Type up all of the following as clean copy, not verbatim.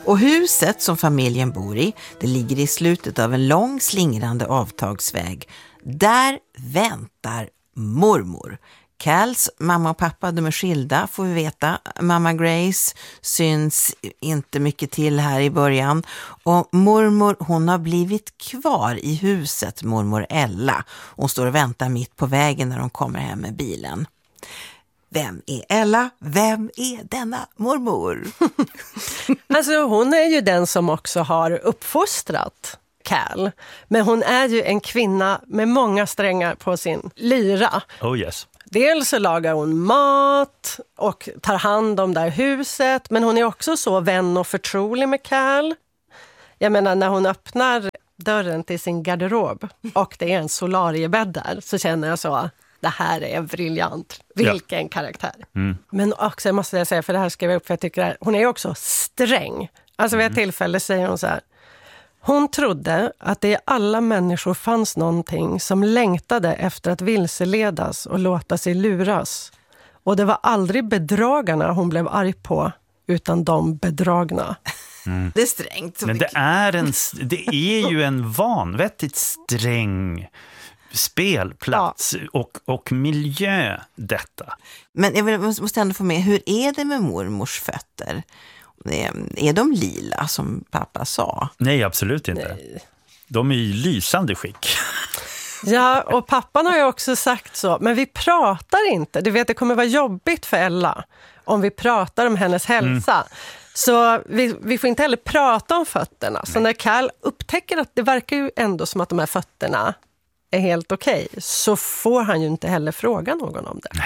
Och huset som familjen bor i, det ligger i slutet av en lång slingrande avtagsväg. Där väntar mormor. Cals mamma och pappa, de är skilda får vi veta. Mamma Grace syns inte mycket till här i början. Och mormor, hon har blivit kvar i huset, mormor Ella. Hon står och väntar mitt på vägen när de kommer hem med bilen. Vem är Ella? Vem är denna mormor? Alltså hon är ju den som också har uppfostrat Cal. Men hon är ju en kvinna med många strängar på sin lyra. Oh yes. Dels så lagar hon mat och tar hand om det här huset. Men hon är också så vän och förtrolig med Cal. Jag menar när hon öppnar dörren till sin garderob och det är en solariebädd där så känner jag så... Det här är briljant. Vilken karaktär. Men också, jag måste säga, för det här skrev jag upp för jag tycker hon är också sträng. Alltså vid ett tillfälle säger hon så här. Hon trodde att det i alla människor fanns någonting som längtade efter att vilseledas och låta sig luras. Och det var aldrig bedragarna hon blev arg på, utan de bedragna. Det är strängt. Men det är ju en vanvettigt sträng spelplats och miljö detta. Men jag måste ändå få med, hur är det med mormors fötter? Är de lila som pappa sa? Nej, absolut inte. Nej. De är i lysande skick. Ja, och pappan har ju också sagt så. Men vi pratar inte. Du vet, det kommer vara jobbigt för Ella om vi pratar om hennes hälsa. Så vi får inte heller prata om fötterna. Så när Cal upptäcker att det verkar ju ändå som att de här fötterna är helt okej, så får han ju inte heller fråga någon om det.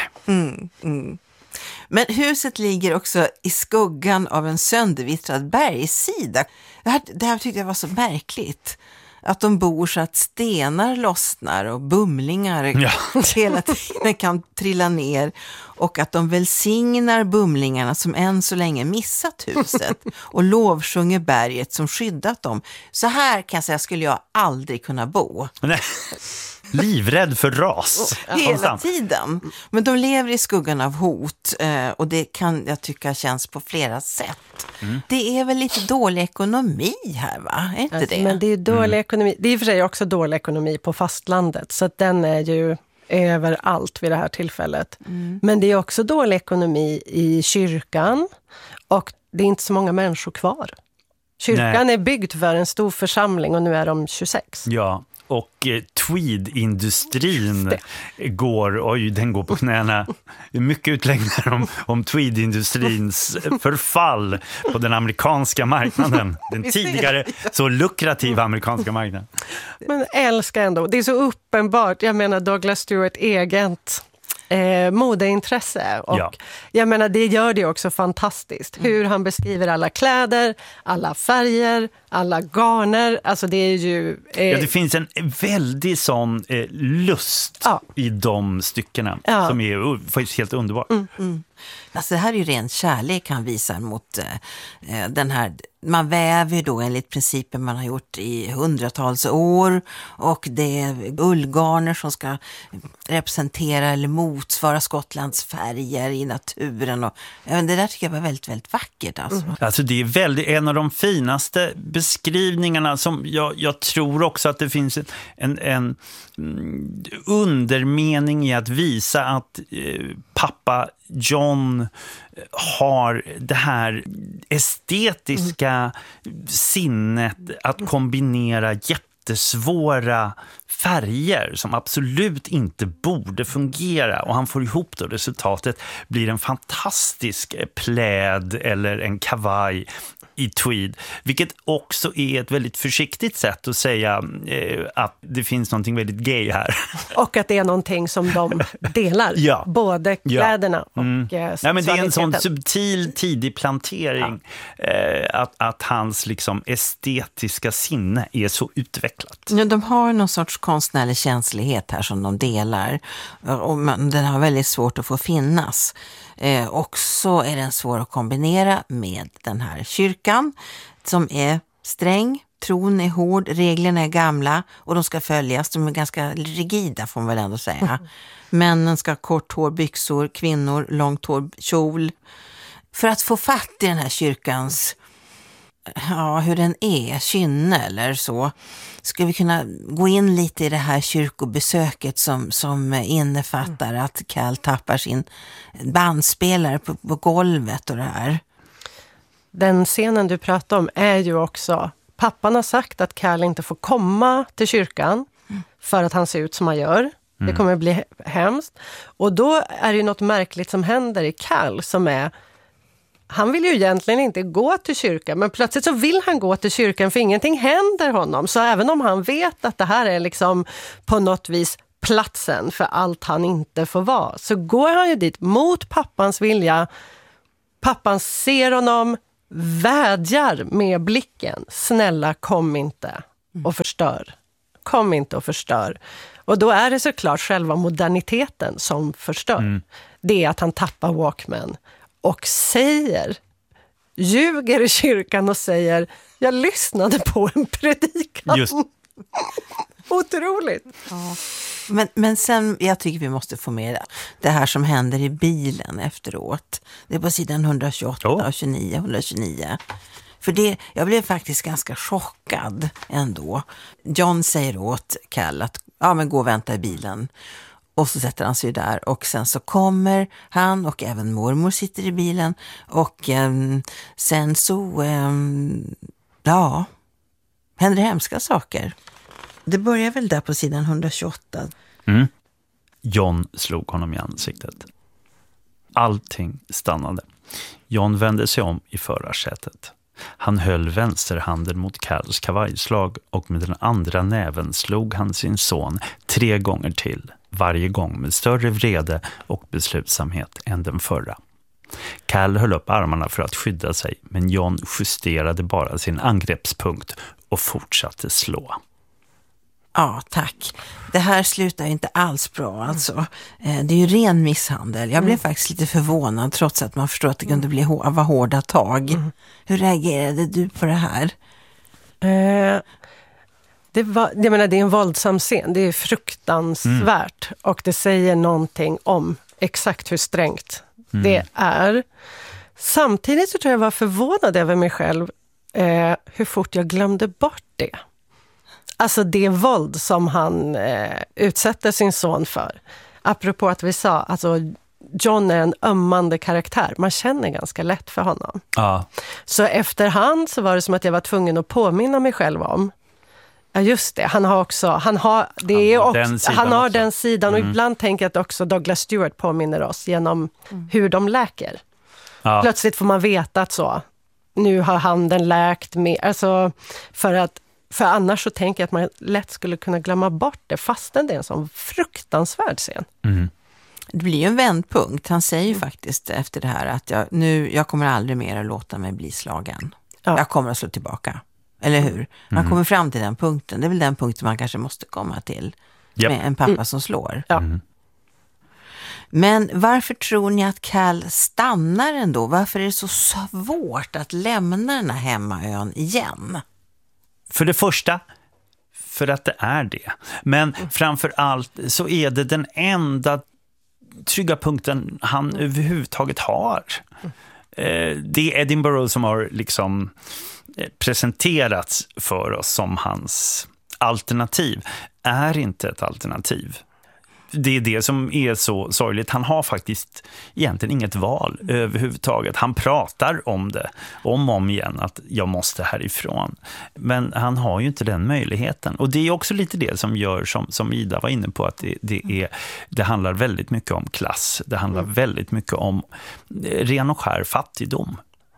Men huset ligger också i skuggan av en söndervittrad bergssida. Det här tyckte jag var så märkligt. Att de bor så att stenar lossnar och bumlingar hela tiden kan trilla ner. Och att de välsignar bumlingarna som än så länge missat huset. Och lovsjunger berget som skyddat dem. Så här kan jag säga skulle jag aldrig kunna bo. Nej. Livrädd för ras. Hela tiden. Men de lever i skuggan av hot. Och det kan jag tycka känns på flera sätt. Det är väl lite dålig ekonomi här, va? Är inte det? Men det är dålig ekonomi. Det är för sig också dålig ekonomi på fastlandet. Så att den är ju överallt vid det här tillfället. Men det är också dålig ekonomi i kyrkan. Och det är inte så många människor kvar. Kyrkan är byggd för en stor församling och nu är de 26. Ja. Och tweedindustrin den går på knäna. Det är mycket utläggningar om tweedindustrins förfall på den amerikanska marknaden. Den tidigare så lukrativa amerikanska marknaden. Men älskar ändå. Det är så uppenbart. Jag menar Douglas Stewart eget modeintresse. Och jag menar det gör det också fantastiskt. Hur han beskriver alla kläder, alla färger, alla garner. Alltså det är ju... det finns en väldigt sån lust i de styckena som är faktiskt helt underbart. Alltså det här är ju ren kärlek han visar mot den här... Man väver då enligt principen man har gjort i hundratals år och det är ullgarner som ska representera eller motsvara Skottlands färger i naturen och det där tycker jag var väldigt, väldigt vackert. Alltså det är väldigt, en av de finaste beskrivningarna som jag tror också att det finns en undermening i att visa att pappa John har det här estetiska sinnet att kombinera jättesvåra färger som absolut inte borde fungera och han får ihop det och resultatet blir en fantastisk pläd eller en kavaj i tweed, vilket också är ett väldigt försiktigt sätt att säga att det finns någonting väldigt gay här. Och att det är någonting som de delar, både kläderna och men det är en sån subtil tidig plantering att hans liksom estetiska sinne är så utvecklat. Ja, de har någon sorts konstnärlig känslighet här som de delar och den har väldigt svårt att få finnas. Och så är den svår att kombinera med den här kyrkan som är sträng, tron är hård, reglerna är gamla och de ska följas. De är ganska rigida får man väl ändå säga. Männen ska ha kort hår, byxor, kvinnor, långt hår, kjol. För att få fatt i den här kyrkans hur den är, kynne eller så. Ska vi kunna gå in lite i det här kyrkobesöket som innefattar att Cal tappar sin bandspelare på golvet och det här? Den scenen du pratar om är ju också... Pappan har sagt att Cal inte får komma till kyrkan för att han ser ut som han gör. Det kommer bli hemskt. Och då är det något märkligt som händer i Cal som är... Han vill ju egentligen inte gå till kyrkan, men plötsligt så vill han gå till kyrkan för ingenting händer honom. Så även om han vet att det här är liksom på något vis platsen för allt han inte får vara, så går han ju dit mot pappans vilja. Pappan ser honom, vädjar med blicken. Snälla, kom inte och förstör. Kom inte och förstör. Och då är det såklart själva moderniteten som förstör. Det är att han tappar Walkman och ljuger i kyrkan och säger, jag lyssnade på en predikan. Just. Otroligt. Ja. Men sen, jag tycker vi måste få med det här som händer i bilen efteråt. Det är på sidan 128 och 129. För det, jag blev faktiskt ganska chockad ändå. John säger åt Cal att men gå och vänta i bilen. Och så sätter han sig där och sen så kommer han och även mormor sitter i bilen och sen så händer det hemska saker. Det börjar väl där på sidan 128. John slog honom i ansiktet. Allting stannade. John vände sig om i förarsätet. Han höll vänsterhanden mot Cals kavajslag och med den andra näven slog han sin son 3 gånger till. Varje gång med större vrede och beslutsamhet än den förra. Cal höll upp armarna för att skydda sig, men John justerade bara sin angreppspunkt och fortsatte slå. Ja, tack. Det här slutar inte alls bra alltså. Det är ju ren misshandel. Jag blev faktiskt lite förvånad trots att man förstår att det kunde vara hårda tag. Hur reagerade du på det här? Det är en våldsam scen. Det är fruktansvärt. Och det säger någonting om exakt hur strängt det är. Samtidigt så tror jag var förvånad över mig själv hur fort jag glömde bort det. Alltså det våld som han utsätter sin son för. Apropå att vi sa, alltså John är en ömmande karaktär. Man känner ganska lätt för honom. Ja. Så efterhand så var det som att jag var tvungen att påminna mig själv om. Ja just det, han har den sidan och ibland tänker jag att också Douglas Stewart påminner oss genom hur de läker. Ja. Plötsligt får man veta att så, nu har handen läkt med, alltså för annars så tänker jag att man lätt skulle kunna glömma bort det fastän det är en sån fruktansvärd scen. Det blir ju en vändpunkt. Han säger ju faktiskt efter det här att jag kommer aldrig mer att låta mig bli slagen. Ja. Jag kommer att slå tillbaka. Eller hur? Man kommer fram till den punkten. Det är väl den punkten man kanske måste komma till. Med en pappa som slår. Ja. Men varför tror ni att Cal stannar ändå? Varför är det så svårt att lämna den här hemmaön igen? För det första, för att det är det. Men framför allt så är det den enda trygga punkten han överhuvudtaget har. Det är Edinburgh som har liksom presenterats för oss som hans alternativ är inte ett alternativ. Det är det som är så sorgligt. Han har faktiskt egentligen inget val överhuvudtaget. Han pratar om det om igen att jag måste härifrån. Men han har ju inte den möjligheten. Och det är också lite det som gör som Ida var inne på att det handlar väldigt mycket om klass. Det handlar väldigt mycket om ren och skär fattigdom.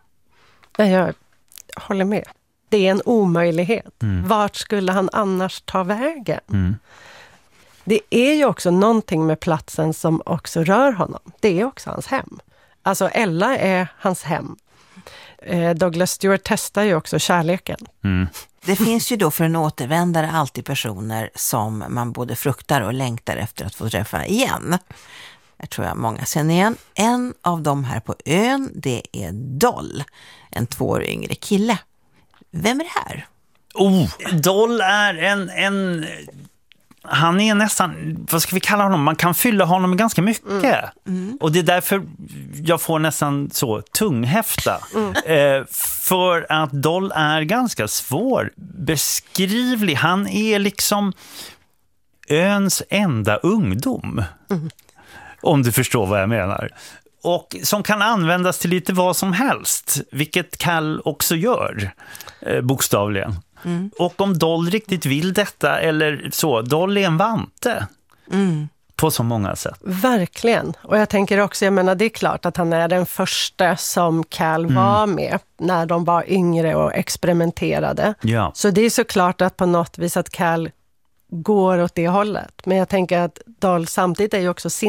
Jag håller med. Det är en omöjlighet. Vart skulle han annars ta vägen? Det är ju också någonting med platsen som också rör honom. Det är också hans hem. Alltså Ella är hans hem. Douglas Stewart testar ju också kärleken. Det finns ju då för en återvändare alltid personer som man både fruktar och längtar efter att få träffa igen. Jag tror jag många känner igen. En av dem här på ön, det är Doll. En 2 år yngre kille. Vem är det här? Doll är en han är nästan, vad ska vi kalla honom? Man kan fylla honom med ganska mycket. Och det är därför jag får nästan så tunghäfta. För att Doll är ganska svår beskrivlig. Han är liksom öns enda ungdom. Om du förstår vad jag menar. Och som kan användas till lite vad som helst. Vilket Cal också gör, bokstavligen. Och om Doll riktigt vill detta eller så, Doll är en vante. På så många sätt. Verkligen. Och jag tänker också, jag menar det är klart att han är den första som Cal var med när de var yngre och experimenterade. Ja. Så det är såklart att på något vis att Cal går åt det hållet. Men jag tänker att Doll samtidigt är ju också